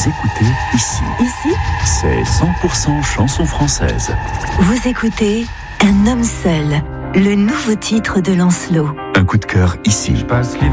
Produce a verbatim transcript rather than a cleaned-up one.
écoutez ici. Ici, c'est cent pour cent chanson française. Vous écoutez Un homme seul, le nouveau titre de Lancelot. Un coup de cœur ici. Je passe l'hiver